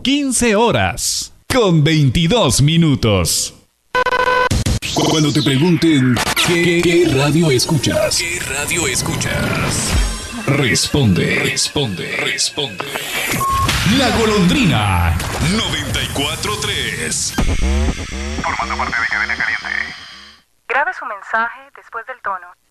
15 horas con 22 minutos. Cuando te pregunten ¿qué radio escuchas? ¿Qué radio escuchas? Responde. La Golondrina 94.3. Formando parte de Cadena Caliente. Grabe su mensaje después del tono.